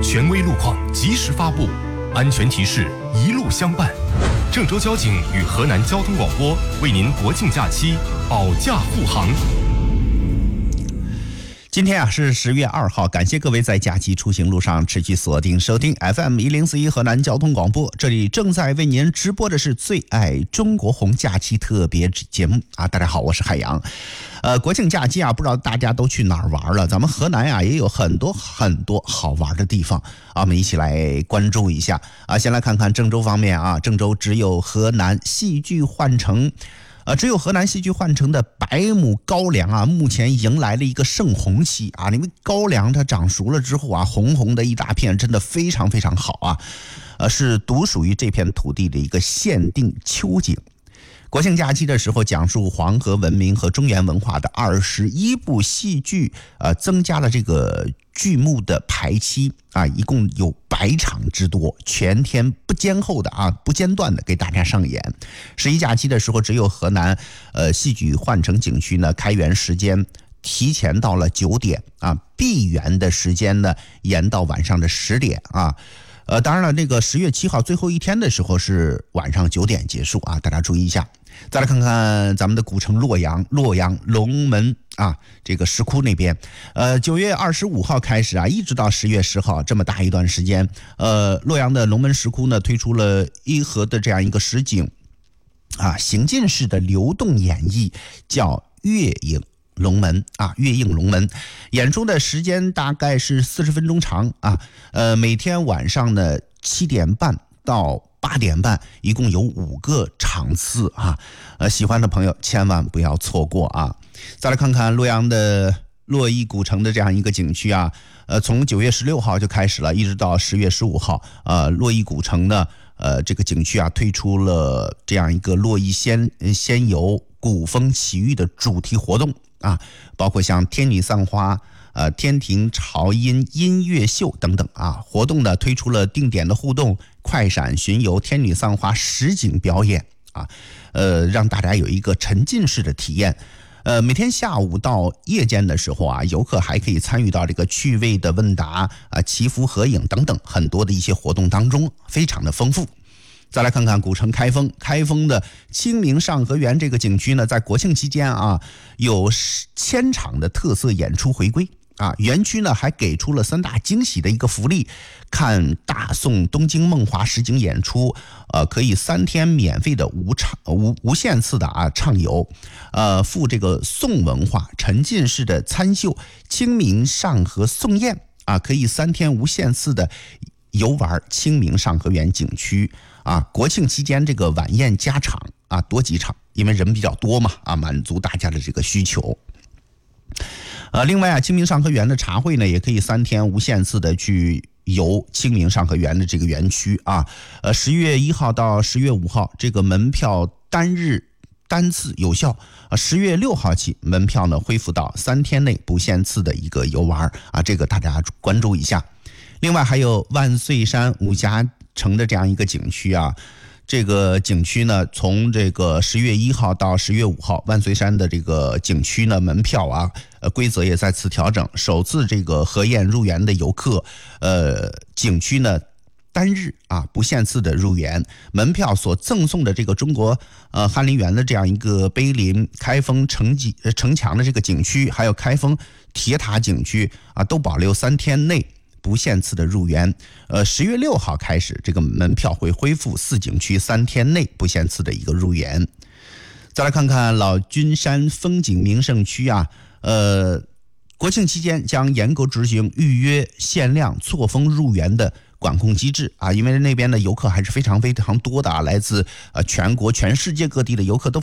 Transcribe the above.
权威路况及时发布，安全提示一路相伴。郑州交警与河南交通广播为您国庆假期保驾护航。 今天是10月2号，感谢各位在假期出行路上持续锁定收听 FM1041 河南交通广播，这里正在为您直播的是最爱中国红假期特别节目啊！大家好，我是海洋。国庆假期不知道大家都去哪儿玩了？咱们河南也有很多好玩的地方啊，我们一起来关注一下啊。先来看看郑州方面啊，郑州只有河南戏剧幻城。只有河南戏剧幻城的百亩高粱目前迎来了一个盛红期啊，因为高粱它长熟了之后红红的一大片，真的非常非常好啊，是独属于这片土地的一个限定秋景。国庆假期的时候，讲述黄河文明和中原文化的21部戏剧，增加了这个剧目的排期一共有100场之多，全天不间后的不间断的给大家上演。11假期的时候，只有河南戏剧幻城景区呢，开园时间提前到了9点闭园的时间呢延到晚上的10点当然了，那个10月7号最后一天的时候是晚上9点结束大家注意一下。再来看看咱们的古城洛阳龙门这个石窟那边，9月25号开始一直到10月10号这么大一段时间，洛阳的龙门石窟呢推出了一河的这样一个实景行进式的流动演绎，叫月影龙门月映龙门，演出的时间大概是40分钟长每天晚上呢7点半到8点半，一共有5个场次喜欢的朋友千万不要错过再来看看洛阳的洛邑古城的这样一个景区从9月16号就开始了，一直到10月15号洛邑古城呢这个景区推出了这样一个洛邑仙游古风奇遇的主题活动包括像天女散花天庭潮音音乐秀等等活动呢推出了定点的互动、快闪巡游、天女散花实景表演让大家有一个沉浸式的体验。每天下午到夜间的时候游客还可以参与到这个趣味的问答祈福合影等等很多的一些活动当中，非常的丰富。再来看看古城开封的清明上河园这个景区呢，在国庆期间有1000场的特色演出回归园区呢还给出了3大惊喜的一个福利，看大宋东京梦华实景演出可以3天免费的无限次的畅游赴这个宋文化沉浸式的参秀清明上河宋宴可以3天无限次的游玩清明上河园景区国庆期间这个晚宴加场多几场，因为人比较多嘛满足大家的这个需求。另外清明上河园的茶会呢，也可以3天无限次的去游清明上河园的这个园区10月1号到10月5号这个门票单次有效10月6号起门票呢恢复到3天内不限次的一个游玩这个大家关注一下。另外还有万岁山武侠城的这样一个景区这个景区呢，从这个10月1号到10月5号，万岁山的这个景区呢，门票规则也在此调整。首次这个合宴入园的游客，景区呢单日不限次的入园，门票所赠送的这个中国翰林园的这样一个碑林、开封城墙的这个景区，还有开封铁塔景区都保留3天内不限次的入园，10月6号开始，这个门票会恢复4景区3天内不限次的一个入园。再来看看老君山风景名胜区国庆期间将严格执行预约限量错峰入园的管控机制因为那边的游客还是非常非常多的来自全国全世界各地的游客都